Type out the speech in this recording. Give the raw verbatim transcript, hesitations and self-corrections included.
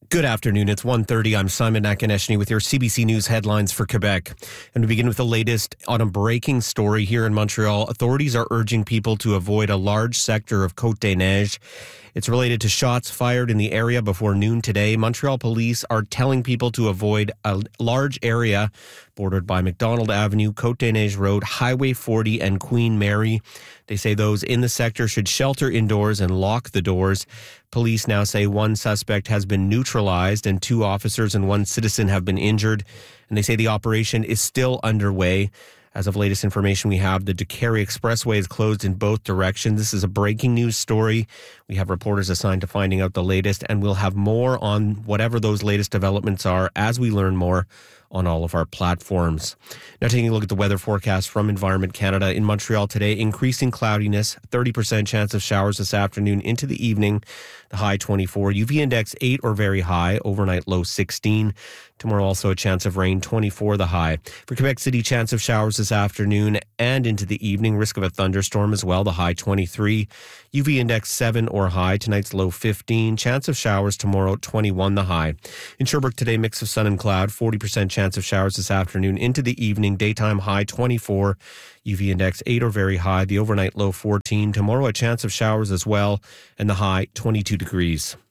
Good afternoon. It's one thirty. I'm Simon Nakaneshny with your C B C News headlines for Quebec. And we begin with the latest on a breaking story here in Montreal. Authorities are urging people to avoid a large sector of Côte-des-Neiges. It's related to shots fired in the area before noon today. Montreal police are telling people to avoid a large area bordered by McDonald Avenue, Côte-des-Neiges Road, Highway forty, and Queen Mary. They say those in the sector should shelter indoors and lock the doors. Police now say one suspect has been neutralized and two officers and one citizen have been injured. And they say the operation is still underway. As of latest information we have, the Décarie Expressway is closed in both directions. This is a breaking news story. We have reporters assigned to finding out the latest, and we'll have more on whatever those latest developments are as we learn more on all of our platforms. Now taking a look at the weather forecast from Environment Canada. In Montreal today, increasing cloudiness, thirty percent chance of showers this afternoon into the evening, the high twenty-four. U V index eight or very high, overnight low sixteen. Tomorrow also a chance of rain, twenty-four the high. For Quebec City, chance of showers this afternoon and into the evening, risk of a thunderstorm as well, the high twenty-three. U V index seven or high, tonight's low fifteen. Chance of showers tomorrow, twenty-one the high. In Sherbrooke today, mix of sun and cloud, forty percent chance of showers this afternoon into the evening, daytime high twenty-four. U V index eight or very high, the overnight low fourteen. Tomorrow a chance of showers as well, and the high twenty-two degrees.